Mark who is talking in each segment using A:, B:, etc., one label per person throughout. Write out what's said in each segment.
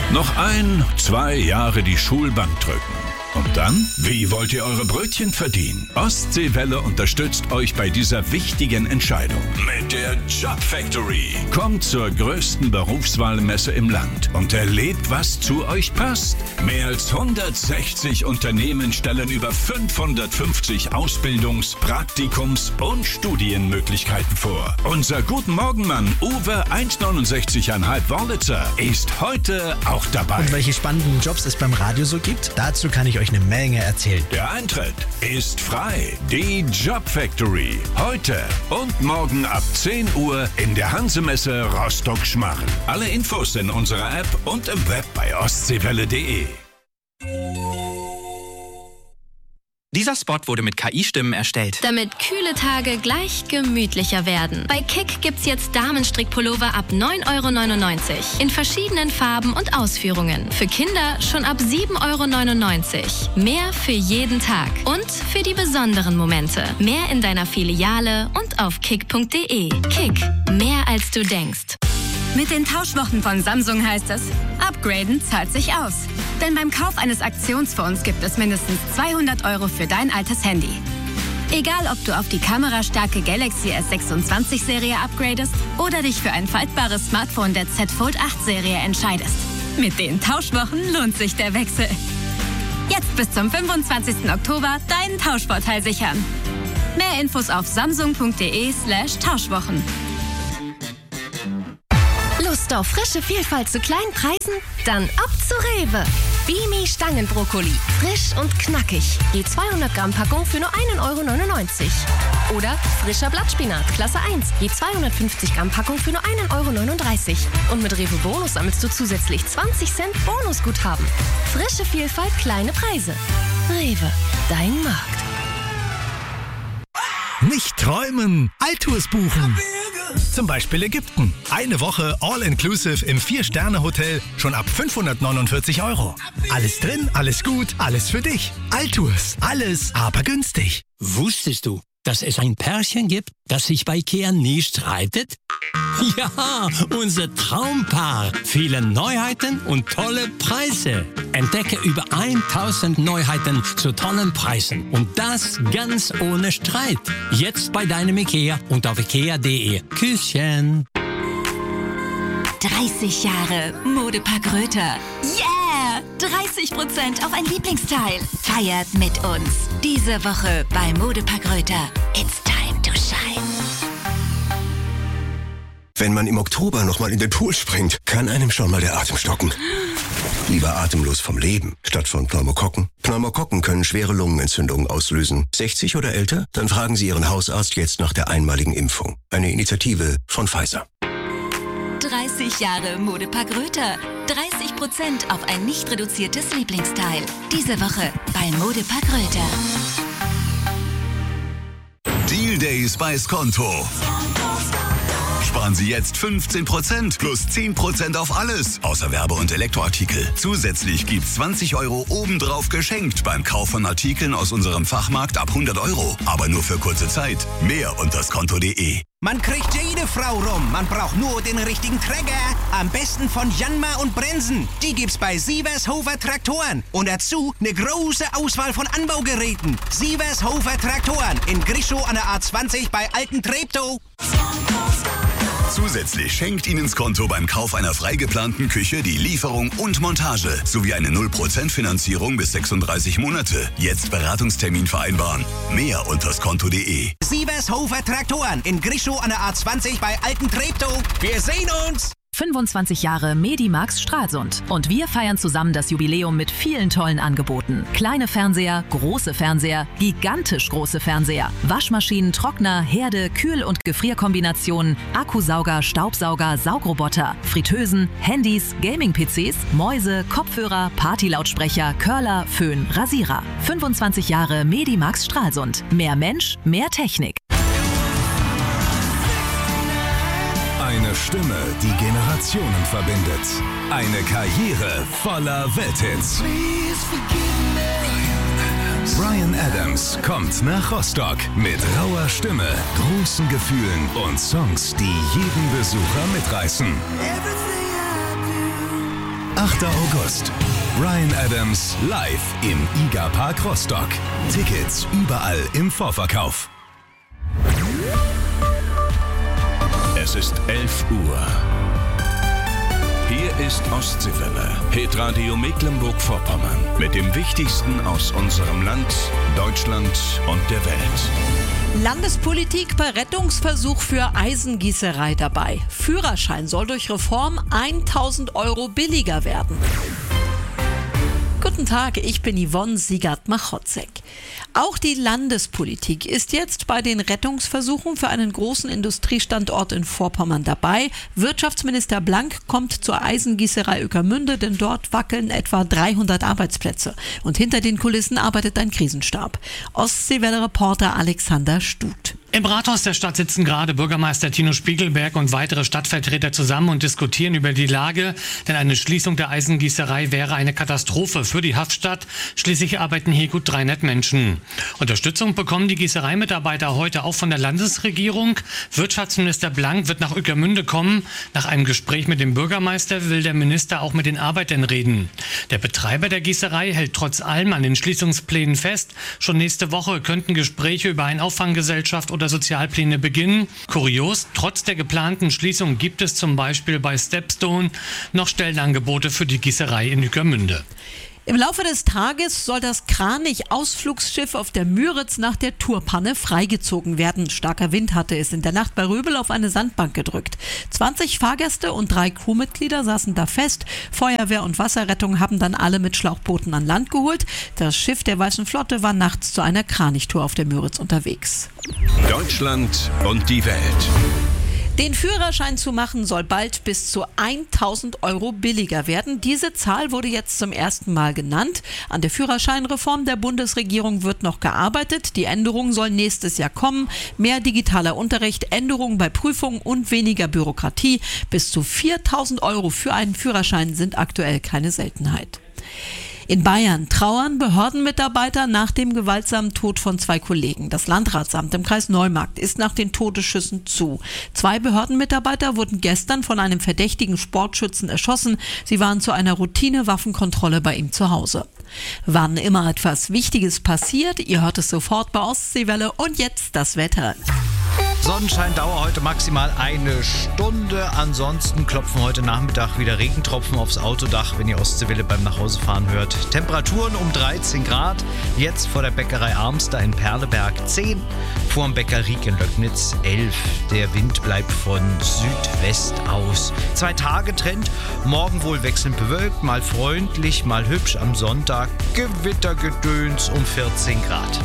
A: Noch 1, 2 Jahre die Schulbank drücken. Und dann? Wie wollt ihr eure Brötchen verdienen? Ostseewelle unterstützt euch bei dieser wichtigen Entscheidung. Mit der Job Factory. Kommt zur größten Berufswahlmesse im Land und erlebt, was zu euch passt. Mehr als 160 Unternehmen stellen über 550 Ausbildungs-, Praktikums- und Studienmöglichkeiten vor. Unser Guten Morgen-Mann Uwe 1,69,5 Wollitzer ist heute auch dabei.
B: Und welche spannenden Jobs es beim Radio so gibt, dazu kann ich euch eine Menge erzählen.
A: Der Eintritt ist frei. Die Job Factory. Heute und morgen ab 10 Uhr in der Hansemesse Rostock-Schmarrn. Alle Infos in unserer App und im Web bei ostseewelle.de.
C: Dieser Spot wurde mit KI-Stimmen erstellt.
D: Damit kühle Tage gleich gemütlicher werden. Bei Kick gibt's jetzt Damenstrickpullover ab 9,99 € in verschiedenen Farben und Ausführungen. Für Kinder schon ab 7,99 €. Mehr für jeden Tag und für die besonderen Momente. Mehr in deiner Filiale und auf kick.de. Kick, mehr als du denkst.
E: Mit den Tauschwochen von Samsung heißt es, upgraden zahlt sich aus. Denn beim Kauf eines Aktionsfonds gibt es mindestens 200 € für dein altes Handy. Egal, ob du auf die kamerastarke Galaxy S26-Serie upgradest oder dich für ein faltbares Smartphone der Z Fold 8-Serie entscheidest. Mit den Tauschwochen lohnt sich der Wechsel. Jetzt bis zum 25. Oktober deinen Tauschvorteil sichern. Mehr Infos auf samsung.de/Tauschwochen.
D: Lust auf frische Vielfalt zu kleinen Preisen? Dann ab zu Rewe. Bimi Stangenbrokkoli. Frisch und knackig. Je 200 Gramm Packung für nur 1,99 € Oder frischer Blattspinat, Klasse 1. Je 250 Gramm Packung für nur 1,39 € Und mit Rewe Bonus sammelst du zusätzlich 20 Cent Bonusguthaben. Frische Vielfalt, kleine Preise. Rewe, dein Markt.
F: Nicht träumen, Altours buchen. Zum Beispiel Ägypten. Eine Woche All-Inclusive im 4-Sterne-Hotel schon ab 549 €. Alles drin, alles gut, alles für dich. Altours, alles aber günstig.
G: Wusstest du, dass es ein Pärchen gibt, das sich bei IKEA nie streitet? Ja, unser Traumpaar. Viele Neuheiten und tolle Preise. Entdecke über 1000 Neuheiten zu tollen Preisen. Und das ganz ohne Streit. Jetzt bei deinem IKEA und auf ikea.de. Küsschen.
H: 30 Jahre Modepark Röther. Yeah! 30% auf ein Lieblingsteil. Feiert mit uns. Diese Woche bei Modepark Röther. It's time to shine.
I: Wenn man im Oktober nochmal in den Pool springt, kann einem schon mal der Atem stocken. Lieber atemlos vom Leben, statt von Pneumokokken. Pneumokokken können schwere Lungenentzündungen auslösen. 60 oder älter? Dann fragen Sie Ihren Hausarzt jetzt nach der einmaligen Impfung. Eine Initiative von Pfizer.
H: 30 Jahre Modepark Röther. 30% auf ein nicht reduziertes Lieblingsteil. Diese Woche bei Modepark Röther.
J: Deal Days bei Skonto. Sparen Sie jetzt 15% plus 10% auf alles, außer Werbe- und Elektroartikel. Zusätzlich gibt's 20 € obendrauf geschenkt beim Kauf von Artikeln aus unserem Fachmarkt ab 100 €. Aber nur für kurze Zeit. Mehr unter skonto.de.
K: Man kriegt jede Frau rum. Man braucht nur den richtigen Träger. Am besten von Janmar und Brensen. Die gibt's bei Sievershofer Traktoren. Und dazu eine große Auswahl von Anbaugeräten. Sievershofer Traktoren in Grischow an der A20 bei Alten Treptow.
J: Zusätzlich schenkt Ihnen Skonto beim Kauf einer frei geplanten Küche die Lieferung und Montage sowie eine 0% Finanzierung bis 36 Monate. Jetzt Beratungstermin vereinbaren. Mehr unter skonto.de.
K: Sievershofer Traktoren in Grischow an der A20 bei Alten Treptow. Wir sehen uns!
L: 25 Jahre Medimax Stralsund. Und wir feiern zusammen das Jubiläum mit vielen tollen Angeboten. Kleine Fernseher, große Fernseher, gigantisch große Fernseher, Waschmaschinen, Trockner, Herde, Kühl- und Gefrierkombinationen, Akkusauger, Staubsauger, Saugroboter, Fritteusen, Handys, Gaming-PCs, Mäuse, Kopfhörer, Partylautsprecher, Curler, Föhn, Rasierer. 25 Jahre Medimax Stralsund. Mehr Mensch, mehr Technik.
A: Eine Stimme, die Generationen verbindet. Eine Karriere voller Welthits. Bryan Adams kommt nach Rostock mit rauer Stimme, großen Gefühlen und Songs, die jeden Besucher mitreißen.
J: 8. August. Bryan Adams live im IGA Park Rostock. Tickets überall im Vorverkauf.
A: Es ist 11 Uhr. Hier ist Ostseewelle, Hitradio Mecklenburg-Vorpommern mit dem Wichtigsten aus unserem Land, Deutschland und der Welt.
M: Landespolitik bei Rettungsversuch für Eisengießerei dabei. Führerschein soll durch Reform 1.000 € billiger werden. Guten Tag, ich bin Yvonne Siegert-Machotzek. Auch die Landespolitik ist jetzt bei den Rettungsversuchen für einen großen Industriestandort in Vorpommern dabei. Wirtschaftsminister Blank kommt zur Eisengießerei Ueckermünde, denn dort wackeln etwa 300 Arbeitsplätze. Und hinter den Kulissen arbeitet ein Krisenstab. Ostseewelle-Reporter Alexander Stut.
N: Im Rathaus der Stadt sitzen gerade Bürgermeister Tino Spiegelberg und weitere Stadtvertreter zusammen und diskutieren über die Lage, denn eine Schließung der Eisengießerei wäre eine Katastrophe für die Haftstadt. Schließlich arbeiten hier gut 300 Menschen. Unterstützung bekommen die Gießereimitarbeiter heute auch von der Landesregierung. Wirtschaftsminister Blank wird nach Ueckermünde kommen. Nach einem Gespräch mit dem Bürgermeister will der Minister auch mit den Arbeitern reden. Der Betreiber der Gießerei hält trotz allem an den Schließungsplänen fest. Schon nächste Woche könnten Gespräche über eine Auffanggesellschaft oder Sozialpläne beginnen. Kurios, trotz der geplanten Schließung gibt es zum Beispiel bei Stepstone noch Stellenangebote für die Gießerei in Ueckermünde.
M: Im Laufe des Tages soll das Kranich-Ausflugsschiff auf der Müritz nach der Tourpanne freigezogen werden. Starker Wind hatte es in der Nacht bei Röbel auf eine Sandbank gedrückt. 20 Fahrgäste und 3 Crewmitglieder saßen da fest. Feuerwehr und Wasserrettung haben dann alle mit Schlauchbooten an Land geholt. Das Schiff der Weißen Flotte war nachts zu einer Kranichtour auf der Müritz unterwegs.
A: Deutschland und die Welt.
M: Den Führerschein zu machen soll bald bis zu 1.000 € billiger werden. Diese Zahl wurde jetzt zum ersten Mal genannt. An der Führerscheinreform der Bundesregierung wird noch gearbeitet. Die Änderung soll nächstes Jahr kommen. Mehr digitaler Unterricht, Änderungen bei Prüfungen und weniger Bürokratie. Bis zu 4.000 € für einen Führerschein sind aktuell keine Seltenheit. In Bayern trauern Behördenmitarbeiter nach dem gewaltsamen Tod von 2 Kollegen. Das Landratsamt im Kreis Neumarkt ist nach den Todesschüssen zu. 2 Behördenmitarbeiter wurden gestern von einem verdächtigen Sportschützen erschossen. Sie waren zu einer Routine-Waffenkontrolle bei ihm zu Hause. Wann immer etwas Wichtiges passiert, ihr hört es sofort bei Ostseewelle. Und jetzt das Wetter.
O: Sonnenscheindauer heute maximal 1 Stunde. Ansonsten klopfen heute Nachmittag wieder Regentropfen aufs Autodach, wenn ihr Ostseewelle beim Nachhausefahren hört. Temperaturen um 13 Grad. Jetzt vor der Bäckerei Armster in Perleberg 10. Vor dem Bäcker Rieck in Löcknitz 11. Der Wind bleibt von Südwest aus. 2 Tage Trend. Morgen wohl wechselnd bewölkt, mal freundlich, mal hübsch. Am Sonntag Gewittergedöns um 14 Grad.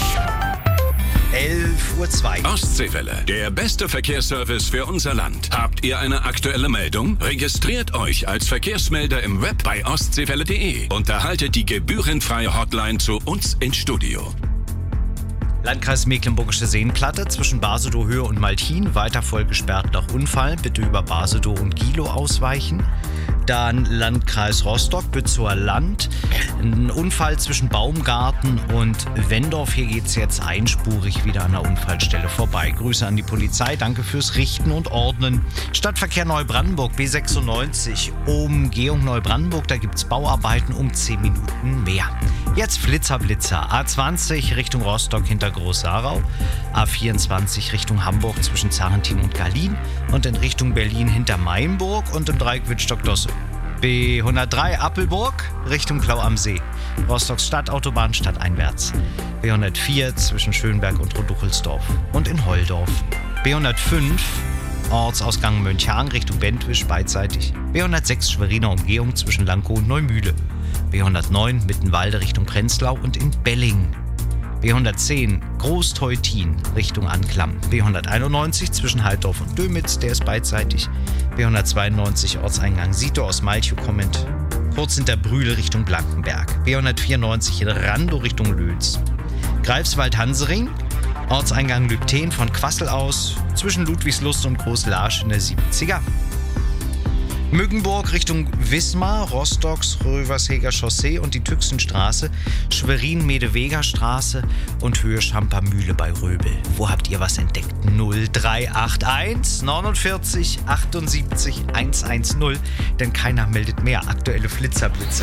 O: 11:02 Uhr.
A: Ostseewelle, der beste Verkehrsservice für unser Land. Habt ihr eine aktuelle Meldung? Registriert euch als Verkehrsmelder im Web bei ostseewelle.de und erhaltet die gebührenfreie Hotline zu uns ins Studio.
O: Landkreis Mecklenburgische Seenplatte zwischen Basedow-Höhe und Maltin, weiter voll gesperrt nach Unfall. Bitte über Basedow und Gilo ausweichen. Dann Landkreis Rostock, Bützower Land. Ein Unfall zwischen Baumgarten und Wendorf. Hier geht es jetzt einspurig wieder an der Unfallstelle vorbei. Grüße an die Polizei, danke fürs Richten und Ordnen. Stadtverkehr Neubrandenburg, B96, Umgehung Neubrandenburg. Da gibt es Bauarbeiten um 10 Minuten mehr. Jetzt Blitzer. A20 Richtung Rostock hinter Groß-Sarau. A24 Richtung Hamburg zwischen Zarentin und Garlin. Und in Richtung Berlin hinter Mainburg und im Dreieck Wittstock-Dosse. B103 Appelburg Richtung Klau am See. Rostocks Stadtautobahn stadteinwärts. B104 zwischen Schönberg und Roduchelsdorf und in Holdorf. B105 Ortsausgang Mönchhagen Richtung Bentwisch beidseitig. B106 Schweriner Umgehung zwischen Lankow und Neumühle. B109 Mittenwalde Richtung Prenzlau und in Belling. B110 Großteutin Richtung Anklam. B191 zwischen Halldorf und Dömitz, der ist beidseitig. B192 Ortseingang Sito aus Malchow kommend. Kurz hinter Brühl Richtung Blankenberg. B194 in Randow Richtung Löns. Greifswald-Hansering, Ortseingang Lübten von Quassel aus, zwischen Ludwigslust und Großlarsch in der 70er. Mückenburg Richtung Wismar, Rostocks Röversheger Chaussee und die Tüxenstraße, Schwerin-Medewega-Straße und Höhe Schampermühle bei Röbel. Wo habt ihr was entdeckt? 0381 49 78 110, denn keiner meldet mehr. Aktuelle Flitzerblitzer.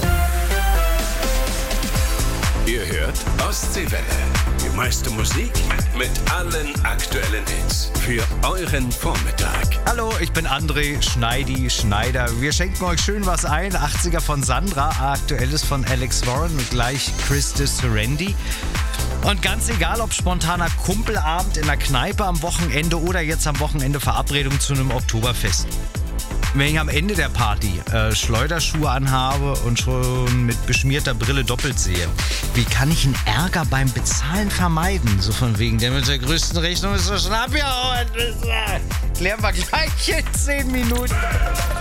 A: Ihr hört Ostseewelle. Die meiste Musik mit allen aktuellen Hits. Für euren Vormittag.
O: Hallo, ich bin André Schneider. Wir schenken euch schön was ein. 80er von Sandra, aktuelles von Alex Warren mit gleich Chris de Serendi. Und ganz egal, ob spontaner Kumpelabend in der Kneipe am Wochenende oder jetzt am Wochenende Verabredung zu einem Oktoberfest. Wenn ich am Ende der Party Schleuderschuhe anhabe und schon mit beschmierter Brille doppelt sehe, wie kann ich einen Ärger beim Bezahlen vermeiden? So von wegen, der mit der größten Rechnung ist so schon abgehauen. Klären wir gleich in 10 Minuten.